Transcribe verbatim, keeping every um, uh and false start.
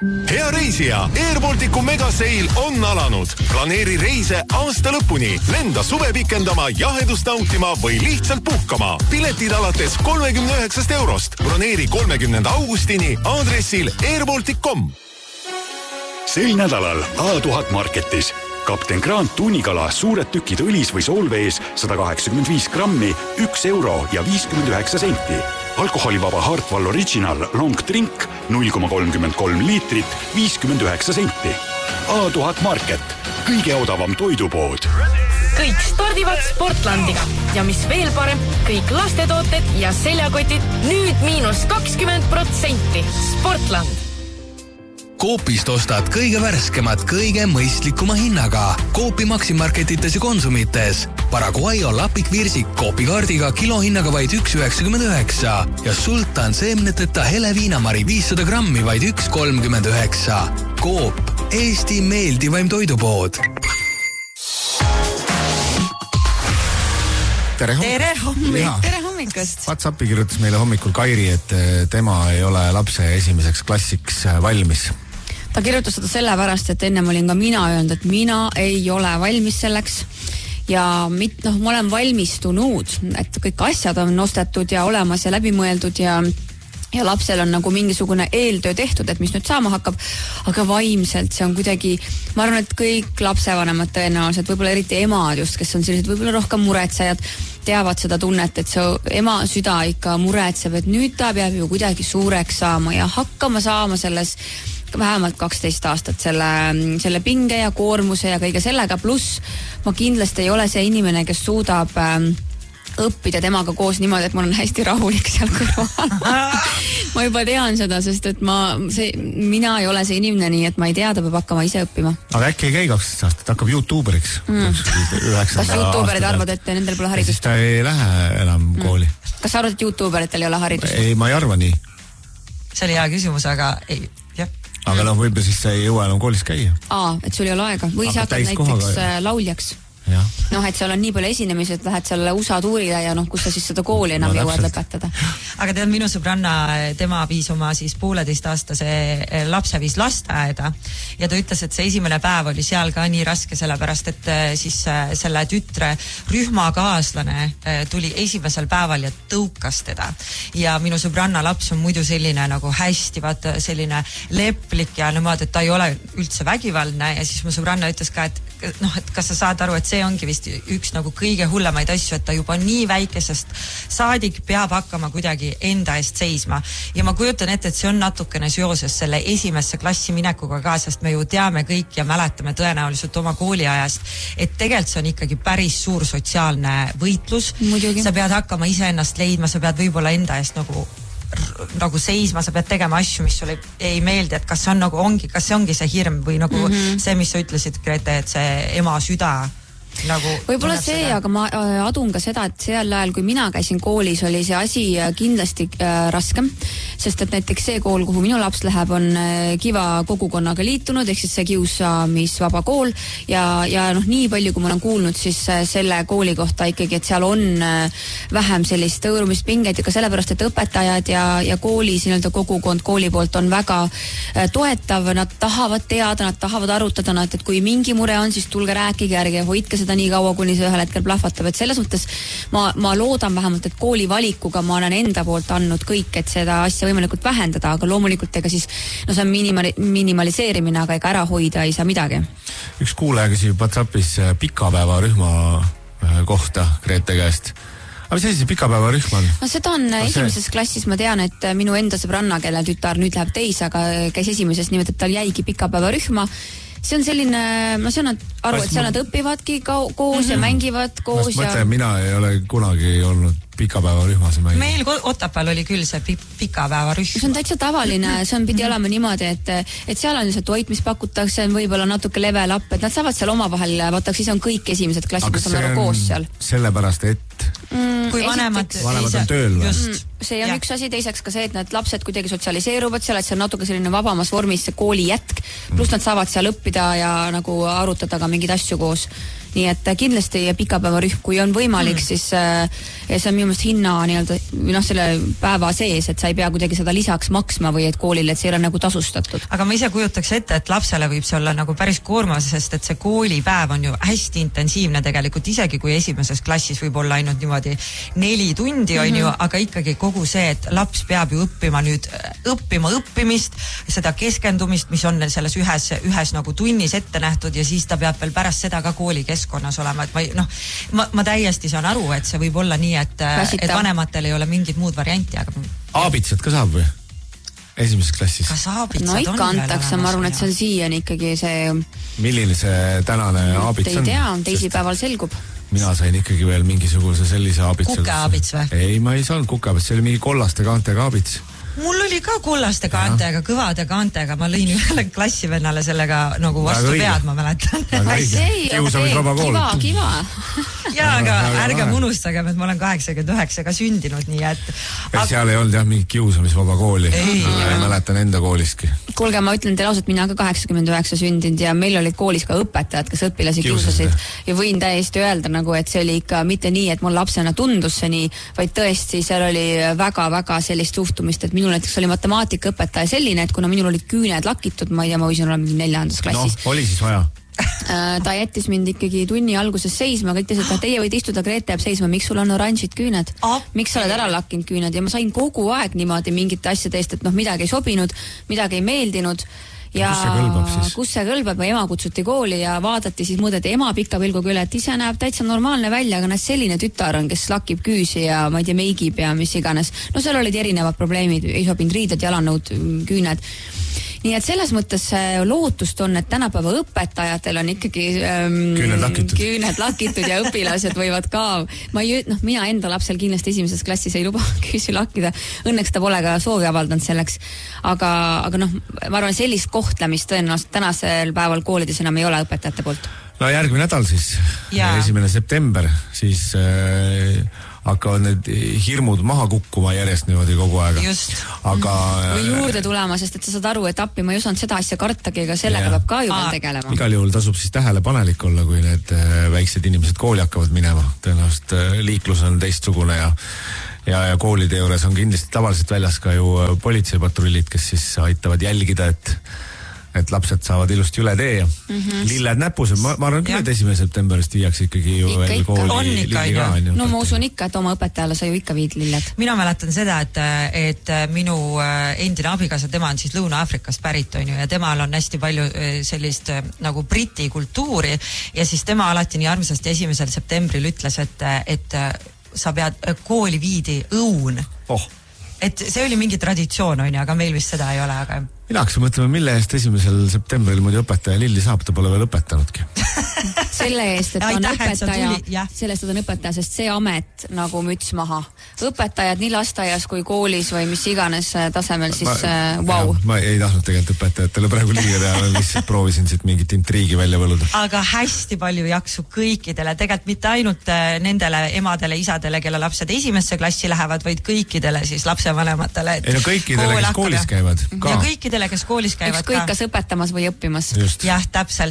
Hea reisija, Air Balticu megaseil on alanud. Planeeri reise aasta lõpuni. Lenda suve pikendama, jahedust nautima või lihtsalt puhkama. Piletid alates kolmekümne üheksast eurost. Broneeri kolmekümnenda augustini aadressil airbaltic dot com. Sel nädalal A tuhat Marketis. Kapten Grant tuunikala suured tükid õlis või soolvees sada kaheksakümmend viis grammi, üks euro ja viiskümmend üheksa senti. Alkoholivaba Hartwall Original Long Drink null koma kolmkümmend kolm liitrit, viiskümmend üheksa senti. A tuhat Market, kõige odavam toidupood. Kõik stardivad Sportlandiga ja mis veel parem, kõik lastetooted ja seljakotid nüüd miinus kakskümmend protsenti. Sportland. Coopist ostad kõige värskemat, kõige mõistlikuma hinnaga. Coopi Maximarketites ja Konsumites. Paraguayo lapikvirsik Coopi kaardiga kilohinnaga vaid üks üheksakümmend üheksa ja sultan seemneteta hele viinamari viissada grammi vaid üks kolmkümmend üheksa. Coop, Eesti meeldivaim toidupood. Tere, hommik. Tere, hommik. Tere hommikust. WhatsAppi kirjutas meile hommikul Kairi, et tema ei ole lapse esimeseks klassiks valmis. Ta kirjutas seda sellepärast, et ennem olin ka mina öelnud, et mina ei ole valmis selleks ja mit, noh, ma olen valmistunud, et kõik asjad on ostetud ja olemas ja läbimõeldud ja ja lapsel on nagu mingisugune eeltöö tehtud, et mis nüüd saama hakkab, aga vaimselt see on kuidagi, ma arvan, et kõik lapsevanemad tõenäoliselt, võib-olla eriti emad just, kes on sellised võib-olla rohkem muretsejad, teavad seda tunnet, et see ema süda ikka muretseb, et nüüd ta peab ju kuidagi suureks saama ja hakkama saama selles vähemalt kaksteist aastat selle, selle pinge ja koormuse ja kõige sellega, pluss ma kindlasti ei ole see inimene, kes suudab ähm, õppida temaga koos niimoodi, et ma olen hästi rahulik seal kõrval. Ma juba tean seda, sest et ma, see, mina ei ole see inimene nii, et ma ei tea, ta peab hakkama ise õppima. Aga äkki ei käi kaksteist aastat, hakkab YouTuberiks. Mm. Kas YouTuberid arvad, et nendel pole haridust? Ja siis ta ei lähe enam mm. kooli. Kas sa arvad, et YouTuberitel ei ole haridust? Ei, ma ei arva nii. See oli hea küsimus, aga ei, jah. Aga noh, võib-olla siis sa ei jõua enam koolis käia. Aa, et sul ei ole aega. Või sa hakkad näiteks kohaga... lauljaks. Ja. Noh, et seal on nii palju esinemisi, et lähed seal U S A tuurile ja noh, kus sa siis seda kooli enam no, jõuad lõpetada. Aga tead, minu sõbranna, tema viis oma siis pooleteistaastase lapse viis lasteaeda ja ta ütles, et see esimene päev oli seal ka nii raske, sellepärast et siis selle tütre rühmakaaslane tuli esimesel päeval ja tõukas teda. Ja minu sõbranna laps on muidu selline nagu hästi, vaata selline leplik ja niimoodi, et ta ei ole üldse vägivaldne ja siis mu sõbranna ütles ka, et noh, et kas sa saad aru, et see ongi vist üks nagu kõige hullemaid asju, et ta juba nii väikesest saadik peab hakkama kuidagi enda eest seisma. Ja ma kujutan ette, et see on natukene seoses selle esimesse klassi minekuga ka, sest me ju teame kõik ja mäletame tõenäoliselt oma kooliajast, et tegelikult see on ikkagi päris suur sotsiaalne võitlus. Muidugi. Sa pead hakkama iseennast leidma, sa pead võib-olla enda eest nagu nagu seisma, sa pead tegema asju, mis sulle ei meeldi, et kas see on nagu ongi, kas see ongi see hirm või nagu mm-hmm. see, mis sa ütlesid, Grete, et see ema süda nagu võib-olla see, seda. Aga ma adun ka seda, et sel ajal, kui mina käisin koolis, oli see asi kindlasti äh, raskem, sest et näiteks see kool, kuhu minu laps läheb, on äh, Kiva kogukonnaga liitunud, ehk siis see kiusamisvaba kool ja, ja noh, nii palju, kui ma olen kuulnud, siis äh, selle kooli kohta ikkagi, et seal on äh, vähem sellist õõrumispingeid ja ka sellepärast, et õpetajad ja, ja kooli, nii-öelda kogukond kooli poolt on väga äh, toetav, nad tahavad teada, nad tahavad arutada, nad, et kui mingi mure on, siis tulge rääkige, ärge hoidke seda nii kaua, kuni see ühel hetkel plahvatab, et selles mõttes ma, ma loodan vähemalt, et kooli valikuga ma olen enda poolt andnud kõik, et seda asja võimalikult vähendada, aga loomulikult ega siis, no see on minimali, minimaliseerimine, aga ega ära hoida ei saa midagi. Üks kuulaja küsib WhatsAppis pikapäevarühma kohta Grete käest. Aga mis asi see pikapäevarühm on? No seda on no, esimeses see... klassis, ma tean, et minu enda sõbranna, kelle tütar nüüd läheb teise, aga käis esimeses niimoodi, et tal jäigi pikapäevarühma. See on selline, ma saan aru, et seal nad õpivadki koos mm-hmm. ja mängivad koos. Ma mõtlen, ja... mina ei ole kunagi olnud pikapäevarühmas. Meil Otepääl oli küll see pikapäevarühm. See on täitsa tavaline, see on pidi olema niimoodi, et, et seal on see toit, mis pakutakse, on võib-olla natuke level up, et nad saavad seal omavahel, vaata, siis on kõik esimesed klassid, kus on nagu koos seal. Sellepärast, et mm, kui vanemad, vanemad on tööl. Mm, see on ja. üks asi, teiseks ka see, et need lapsed kuidagi sotsialiseeruvad seal, et see on natuke selline vabamas vormis see kooli jätk, pluss nad saavad seal õppida ja nagu arutada ka mingeid asju koos. nii et kindlasti pikapäevarühm, kui on võimalik mm., siis äh, see on minu meelest hinna nii-öelda, noh, selle päeva sees, et sa ei pea kuidagi seda lisaks maksma või et koolile, et see ei ole nagu tasustatud. Aga ma ise kujutaks ette, et lapsele võib see olla nagu päris koormas, sest et see koolipäev on ju hästi intensiivne tegelikult, isegi kui esimeses klassis võib olla ainult niimoodi neli tundi, on mm-hmm. ju, aga ikkagi kogu see, et laps peab ju õppima nüüd, õppima õppimist, seda keskendumist, mis on selles ühes, ühes nagu tunnis ette nähtud ja siis ta peab veel pärast seda ka koolikeskkonnas olema, et ma, noh, ma, ma täiesti saan aru, et see võib olla nii, et, et vanematel ei ole mingit muud varianti, aga... Aabitsad ka saab või? Esimeses klassis? Kas aabitsad no, on? No ikka antakse, ma arvan, et see on siiani ikkagi see... Milline see tänane aabits on? Ei tea, teisipäeval selgub. Mina sain ikkagi veel mingisuguse sellise aabits. Kukeaabits või? Ei, ma ei saanud kukeaabits, see oli mingi kollaste kaantega aabits. Mul oli ka kullaste kaantega, kõvade kaantega, ma lõin ühele klassivennale sellega nagu vastu pead, ma mäletan. Kiusamisvaba kool. Kiva, kiva. Jaa, aga ärgem unustagem, et ma olen kaheksakümmend üheksa ka sündinud, nii et... Aga... seal ei olnud jah mingit kiusamisvaba kooli. Ei, ei mäletan enda kooliski. Kuulge, ma ütlen teile ausalt, mina ka kaheksakümmend üheksa sündinud ja meil olid koolis ka õpetajad, kes õpilasi kiusasid. Ja võin täiesti öelda, nagu, et see oli ikka mitte nii, et mul lapsena tundus see nii, vaid tõesti, seal oli väga-väga sellist suhtumist, et minul näiteks oli matemaatikaõpetaja selline, et kuna minul olid küüned lakitud, ma ei tea, ma võisin olla mingi neljandas klassis. No, oli siis vaja. Ta jättis mind ikkagi tunni alguses seisma, kõik ütles, et teie võid istuda, Grete jääb seisma, miks sul on oranžid küüned? Miks sa oled ära lakkinud küüned? Ja ma sain kogu aeg niimoodi mingite asjade eest, et noh, midagi ei sobinud, midagi ei meeldinud. Ja kus see kõlbab siis? Kus see kõlbab ja ema kutsuti kooli ja vaadati siis mõõdeti ema pika pilguga üle, et ise näeb täitsa normaalne välja, aga näed selline tütar on, kes lakib küüsi ja ma ei tea, meigib ja mis iganes. No seal olid erinevad probleemid, ei sobinud riided, jalanõud, küüned. Nii et selles mõttes lootust on, et tänapäeva õpetajatel on ikkagi ähm, küüned lakitud. küüned lakitud ja õpilased võivad ka, ma ei, noh, mina enda lapsel kindlasti esimeses klassis ei luba küüsi lakkida, õnneks ta pole ka soovi avaldanud selleks, aga, aga noh, ma arvan, sellist kohtlemist tõenäoliselt tänasel päeval koolides enam ei ole õpetajate poolt. No järgmine nädal siis, esimene september, siis äh, hakkavad need hirmud maha kukkuma järjest niimoodi kogu aega. Just. Aga... või juurde tulema, sest et sa saad aru, et appi ma ei osanud seda asja kartagi, aga sellega ja. Peab ka ju veel tegelema. Igal juhul tasub siis tähelepanelik olla, kui need väiksed inimesed kooli hakkavad minema. Tõenäoliselt liiklus on teistsugune ja ja, ja koolide juures on kindlasti tavaliselt väljas ka ju politseipatrullid, kes siis aitavad jälgida, et et lapsed saavad ilusti üle tee ja mm-hmm. lilled näpus, ma, ma arvan küll, et esimene septemberist viiakse ikkagi ju ikka, veel kooli on ikka, lilli ka. No ma usun ikka, et oma õpetajale sa ju ikka viid lilled. Mina mäletan seda, et, et minu endine abikaasa, tema on siis Lõuna-Afrikast pärit, on ju, ja temal on hästi palju sellist nagu briti kultuuri ja siis tema alati nii armsasti esimesel septembril ütles, et, et sa pead, kooli viidi õun. Oh. Et see oli mingi traditsioon, on ju, aga meil vist seda ei ole, aga... Mina hakkasin mõtlema, mille eest esimesel septembril muidu õpetaja lilli saab, ta pole veel õpetanudki. Selle eest, et ta on õpetaja, sellest ta on õpetaja, sest see amet nagu müts maha. Õpetajad nii lasteaias kui koolis või mis iganes tasemel, siis ma, äh, wow. jah, ma ei tahtnud tegelikult õpetajatele praegu liiga teha, lihtsalt proovisin siit mingit intriigi välja võluda. Aga hästi palju jaksu kõikidele, tegelikult mitte ainult nendele emadele, isadele, kelle lapsed esimesse klassi lähevad, vaid kõikidele siis lapsevanematele. Ei no kõikidele, kes koolis käivad. Ja kõikidele, kes koolis käivad ükskõik kas õpetamas või õppimas. Jah, täpselt.